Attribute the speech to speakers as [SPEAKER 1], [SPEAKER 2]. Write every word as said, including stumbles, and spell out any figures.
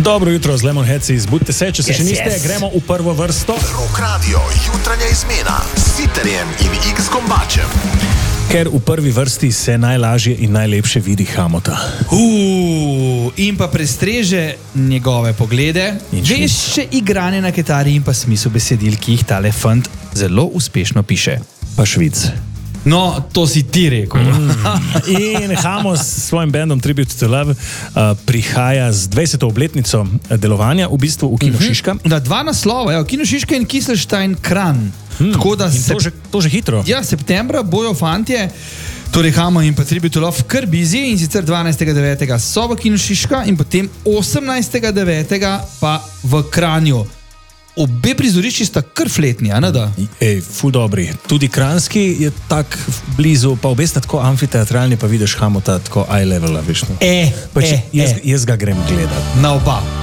[SPEAKER 1] Dobro jutro z Lemonheadsi, zbudite se, če se
[SPEAKER 2] Yes,
[SPEAKER 1] še niste,
[SPEAKER 2] yes.
[SPEAKER 1] gremo v prvo vrsto.
[SPEAKER 3] Rock Radio, jutranja izmena s Sitarjem in X Kombačem.
[SPEAKER 1] Ker v prvi vrsti se najlažje in najlepše vidi Hamota.
[SPEAKER 2] Uh, in pa prestreže njegove poglede, veš še igranje na kitari in pa smisel besedil, ki jih tale fant zelo uspešno piše.
[SPEAKER 1] Pa Švic.
[SPEAKER 2] No, to si ti rekel.
[SPEAKER 1] Mm. In Hamo s svojim bandom Tribute to Love uh, prihaja z dvajseto obletnico delovanja v bistvu v Kino Šiška.
[SPEAKER 2] Na dva naslova, ja, Kino Šiška in Kieselstein Kranj.
[SPEAKER 1] Mm.
[SPEAKER 2] Tako da
[SPEAKER 1] In
[SPEAKER 2] se...
[SPEAKER 1] to, že, to že hitro.
[SPEAKER 2] Ja, septembra bojo fantje, torej Hamo in pa Tribute to Love, kar busy, in sicer dvanajstega devetega so v Kino Šiška in potem osemnajstega devetega pa v Kranju. Obe prizorišči sta kar fletni, a ne da?
[SPEAKER 1] Ej, ful dobri. Tudi Kranjski je tak blizu, pa obe sta tako amfiteatralni, pa vidiš Hamota tako eye level, veš. No.
[SPEAKER 2] E,
[SPEAKER 1] Pač
[SPEAKER 2] e,
[SPEAKER 1] jaz,
[SPEAKER 2] e.
[SPEAKER 1] jaz ga grem gledat.
[SPEAKER 2] Na oba.